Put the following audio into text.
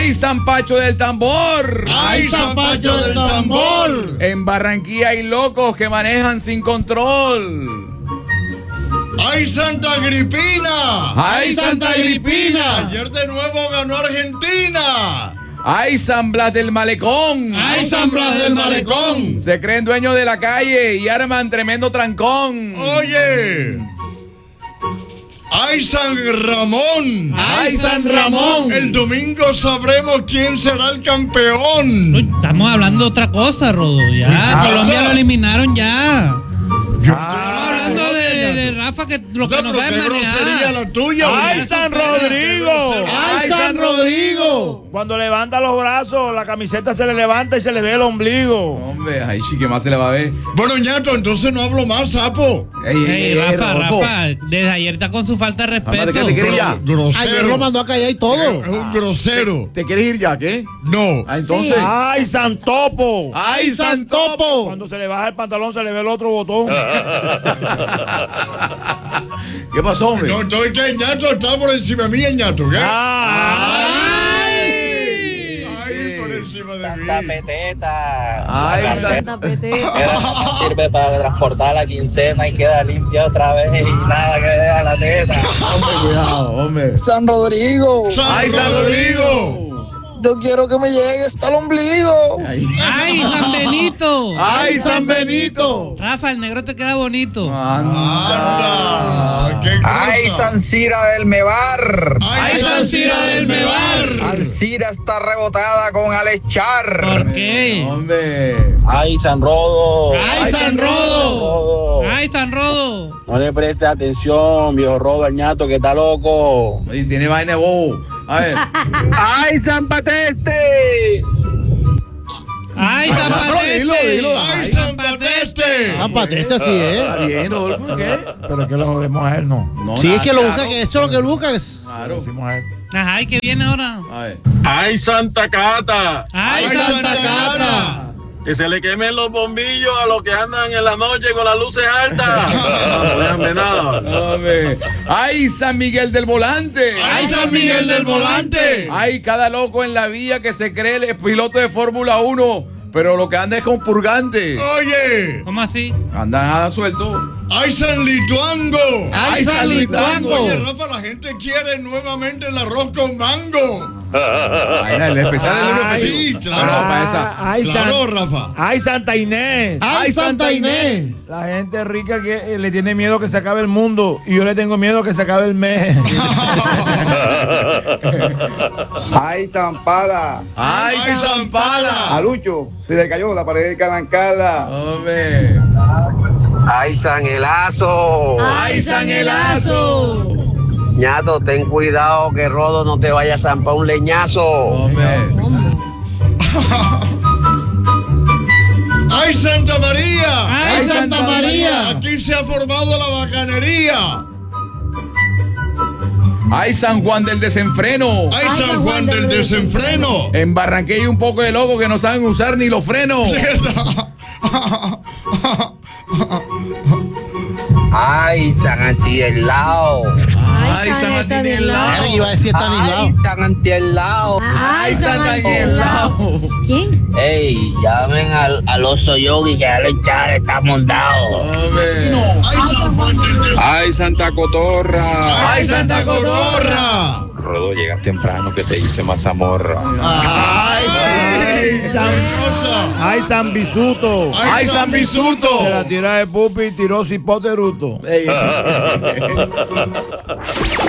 ¡Ay, San Pacho del Tambor! ¡Ay, San Pacho del Tambor! En Barranquilla hay locos que manejan sin control. ¡Ay, Santa Agripina! ¡Ay, Santa Agripina! Ayer de nuevo ganó Argentina. ¡Ay, San Blas del Malecón! ¡Ay, San Blas del Malecón! Se creen dueños de la calle y arman tremendo trancón. Oye. ¡Ay, San Ramón! ¡Ay, San Ramón! El domingo sabremos quién será el campeón. Uy, estamos hablando de otra cosa, Rodo. Ya, pasa? Colombia lo eliminaron ya. Yo Estamos hablando de Rafa, que lo que no sabe qué grosería manejar. la tuya. ¡Ay, San Rodrigo! ¡Ay, San Rodrigo! Cuando levanta los brazos, la camiseta se le levanta y se le ve el ombligo. Hombre, ay, sí, ¿qué más se le va a ver? Bueno, ñato, entonces no hablo más, sapo. Ey, Rafa, Rodolfo. Rafa, desde ayer está con su falta de Ándate, respeto. ¿qué te quieres ya? Grosero. Ayer lo mandó a callar y todo. Es un grosero. ¿Te quieres ir ya, qué? No. Ah, entonces. ¡Ay, San Topo! ¡Ay, San Topo! Cuando se le baja el pantalón se le ve el otro botón. ¿Qué pasó, hombre? No, entonces que el ñato está por encima mía, el ñato, ¿qué? ¡Ay! Ay, por encima de mí. Santa Peteta. Ay, La San- cartera sirve para transportar la quincena y queda limpia otra vez y nada que deja la teta. Hombre, cuidado, hombre. San Rodrigo, ¡Ay, San Rodrigo! yo quiero que me llegue hasta el ombligo. ¡Ay, ¡Ay, San Benito! ¡Ay, San Benito! Rafa, el negro te queda bonito. ¡Anda! ¡Qué cosa! ¡Ay, San Cira del Mebar! ¡Ay, San Cira del Mebar! Alcira está rebotada con Alechar. ¿Por qué? ¡Hombre! ¡Ay, San Rodo! ¡Ay, San Rodo! Rodo! ¡Ay, San Rodo! No le preste atención, viejo Rodo, al ñato que está loco. Oye, tiene vaina de bobo. A ver. ¡Ay, San Pateste! ¡Ay, San Pateste! Dilo, dilo. ¡Ay, San Pateste! San Pateste así Está es. bien, Rodolfo, ¿qué? Pero que lo jodemos a él, no. No, Sí, es que lo claro. busca, que eso es lo que buscas. Claro. Decimos a él. Ajá, ¿y qué viene ahora? A ver. ¡Ay, Santa Cata! ¡Ay, ¡Ay, Santa Santa Cata! Cata! Que se le quemen los bombillos a los que andan en la noche con las luces altas. No vean de nada. Hombre. ¡Ay, San Miguel del Volante! ¡Ay, San Miguel del Volante! ¡Ay, cada loco en la vía que se cree el piloto de Fórmula 1! Pero lo que anda es con purgante. Oye, ¿Cómo así? Anda suelto. ¡ay, San Lituango! ¡Ay, San Lituango! Oye, Rafa, la gente quiere nuevamente el arroz con mango. Ay, el especial del uno Ay, Sí, específico. claro. Ah, para esa. ¡Ay, Claro, Rafa. ¡Ay, Santa Inés! ¡Ay, Santa Inés! La gente rica que le tiene miedo que se acabe el mundo y yo le tengo miedo que se acabe el mes. ¡Ay, San Pala! ¡Ay, San Pala! Lucho, se le cayó la pared de Calancala. ¡Hombre! ¡Ay, San Elazo! ¡Ay, San Elazo! Ñato, ten cuidado que Rodo no te vaya a zampar un leñazo. ¡Hombre! ¡Ay, Santa María! ¡Ay, Santa María! Aquí se ha formado la bacanería. ¡Ay, San Juan del Desenfreno! ¡Ay, San Juan del Desenfreno! En Barranquilla hay un poco de locos que no saben usar ni los frenos. ¡Ay, San Antielao! ¡Ay, San Estanislao! Iba a decir Estanislao. San Antielao! ¡Ay, San Estanislao! ¿Quién? ¡Ey, llamen al oso yogi que Alechar está montado! ¡Hombre! ¡Ay, San Juan del Desenfreno! ¡Ay, Santa Cotorra! ¡Ay, Santa Cotorra! Rodo, llegas temprano que te hice mazamorra. ¡Ay, ¡Ay, ¡Ay, San Bisuto! ¡Ay, San Bisuto! Se la tira de pupi y tiró cipote ruto. Ey.